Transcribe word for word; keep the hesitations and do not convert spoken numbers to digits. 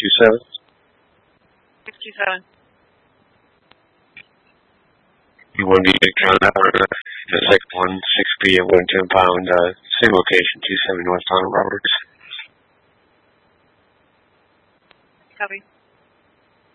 two seven. six two seven. You want to be on that or the second one, six B at one ten pound, uh, same location, two seven North Donald Roberts. Copy.